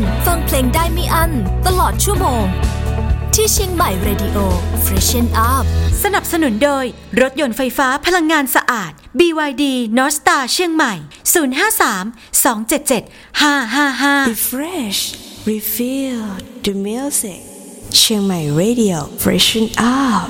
ฟังเพลงได้ไม่อั้นตลอดชั่วโมงที่เชียงใหม่ Radio Freshen Up สนับสนุนโดยรถยนต์ไฟฟ้าพลังงานสะอาด BYD North Star เชียงใหม่ 053-277-555 Refresh Refill the music เชียงใหม่ Radio Freshen Up